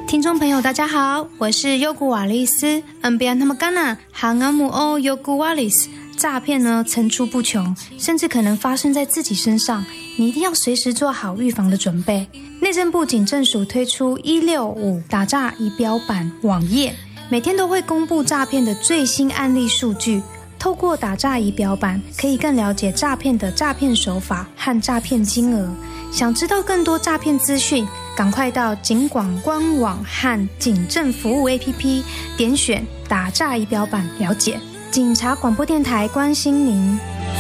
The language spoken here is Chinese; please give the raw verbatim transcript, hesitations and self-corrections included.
听众朋友大家好，我是优古瓦利斯。嗯，别他们干呐，行阿姆欧优古瓦利斯。诈骗呢层出不穷，甚至可能发生在自己身上，你一定要随时做好预防的准备。内政部警政署推出一六五打诈仪表板网页，每天都会公布诈骗的最新案例数据。透过打诈仪表板，可以更了解诈骗的诈骗手法和诈骗金额。想知道更多诈骗资讯，赶快到警广官网和警政服务 A P P 点选打诈仪表板了解。警察广播电台关心您。